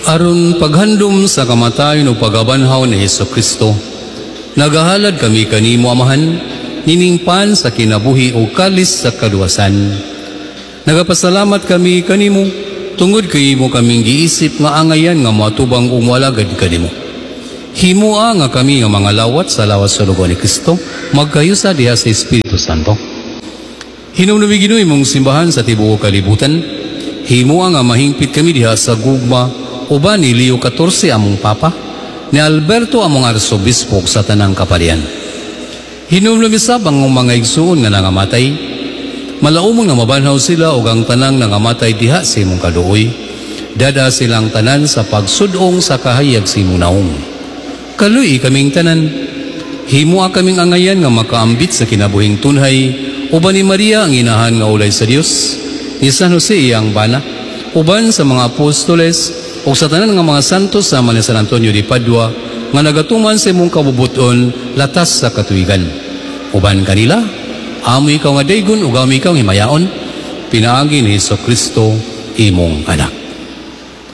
Aron paghandom sa kamatayon o pagabanhaw ni Hesukristo, nagahalad kami kanimo amahan, niningpan sa kinabuhi o kalis sa kaluwasan. Nagapasalamat kami kanimo, tungod kay mo kaming giisip nga angayan nga matubang umwalagad kanimo. Himoa nga kami nga mga lawat sa lawas sa lugar ni Kristo, magkayusa diha sa Espiritu Santo. Hinumdumi Ginoo imong simbahan sa tibuok kalibutan, himoa nga mahingpit kami diha sa gugma uban ni Leo 14 among Papa, ni Alberto among Arsobispo sa tanang kapalian. Hinumlumisab ang mga igsuon nga nangamatay, malaumong nga mabanhaw sila o ang tanang nangamatay diha sa imong kaluoy, dada silang tanan sa pagsudong sa kahayag sa imong naong. Kaluy kaming tanan, himoa kaming angayan nga makaambit sa kinabuhing tunhay, uban ni Maria ang inahan nga ulay sa Dios, ni San Jose iyang bana, uban sa mga apostoles, o sa tanan nga mga santos sama ni San Antonio de Padua nga nagatuman sa imong kabubuton latas sa katuigan. Uban kanila, amoy ikaw nga daygon ug amoy ikaw himayaon, pinaagi ni Hesukristo imong anak.